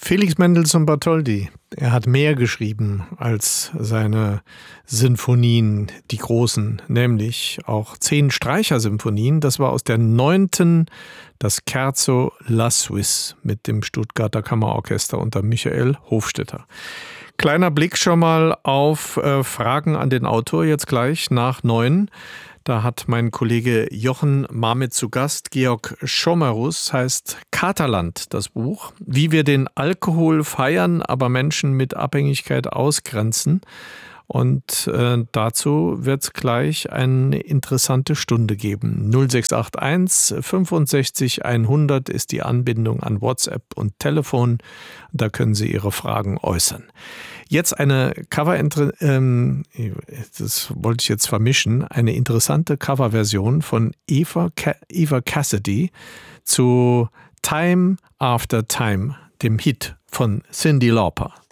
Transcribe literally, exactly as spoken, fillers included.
Felix Mendelssohn Bartholdy, er hat mehr geschrieben als seine Sinfonien, die großen, nämlich auch zehn Streichersinfonien. Das war aus der neunten das Scherzo La Suisse mit dem Stuttgarter Kammerorchester unter Michael Hofstetter. Kleiner Blick schon mal auf äh, Fragen an den Autor, jetzt gleich nach neun. Da hat mein Kollege Jochen Marmit zu Gast. Georg Schomerus heißt Katerland, das Buch. Wie wir den Alkohol feiern, aber Menschen mit Abhängigkeit ausgrenzen. Und äh, dazu wird es gleich eine interessante Stunde geben. null sechs acht eins fünfundsechzig hundert ist die Anbindung an WhatsApp und Telefon. Da können Sie Ihre Fragen äußern. Jetzt eine Cover, ähm, das wollte ich jetzt vermischen, eine interessante Coverversion von Eva, Eva Cassidy zu Time After Time, dem Hit von Cyndi Lauper.